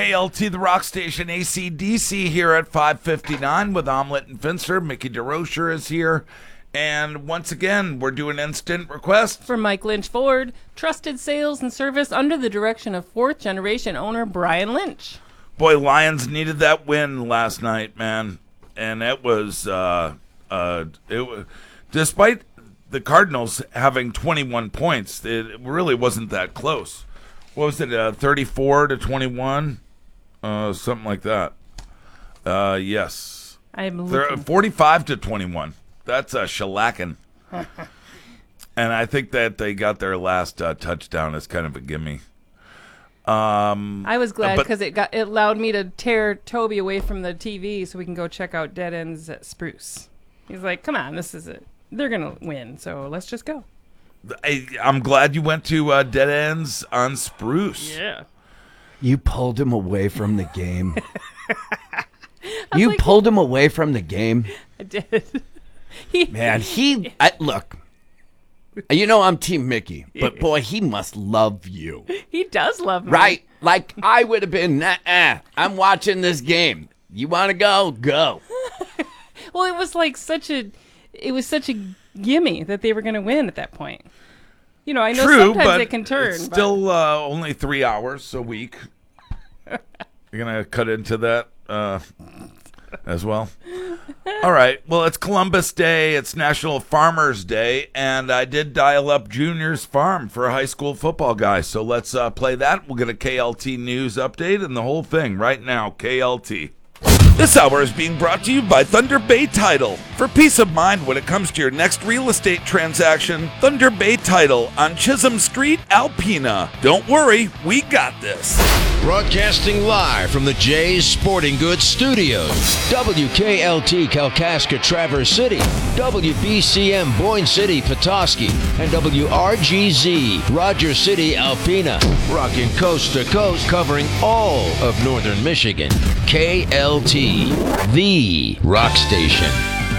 ALT, the rock station, AC/DC here at 5:59 with Omelet and Finster. Mickey DeRocher is here. And once again, we're doing instant request. For Mike Lynch Ford, trusted sales and service under the direction of fourth-generation owner Brian Lynch. Boy, Lions needed that win last night, man. And it was, despite the Cardinals having 21 points, it really wasn't that close. What was it, 34-21? Something like that. Yes. I'm looking. 45-21. That's a shellacking. And I think that they got their last touchdown as kind of a gimme. I was glad because it allowed me to tear Toby away from the TV so we can go check out Dead Ends at Spruce. He's like, come on, this is it. They're going to win, so let's just go. I'm glad you went to Dead Ends on Spruce. Yeah. You pulled him away from the game. Pulled him away from the game. I did. Look, you know I'm Team Mickey, but boy, he must love you. He does love me. Right? Like, I would have been, I'm watching this game. You want to go? Go. Well, it was like such a gimme that they were going to win at that point. You know, I know sometimes it can turn. It's still only 3 hours a week. You're going to cut into that as well? All right. Well, it's Columbus Day. It's National Farmers Day. And I did dial up Junior's Farm for a high school football guy. So let's play that. We'll get a KLT news update and the whole thing right now. KLT. This hour is being brought to you by Thunder Bay Title. For peace of mind when it comes to your next real estate transaction, Thunder Bay Title on Chisholm Street, Alpena. Don't worry, we got this. Broadcasting live from the Jays Sporting Goods Studios. WKLT Kalkaska Traverse City, WBCM Boyne City Petoskey, and WRGZ Rogers City Alpena. Rocking coast to coast, covering all of northern Michigan. KLT, the rock station.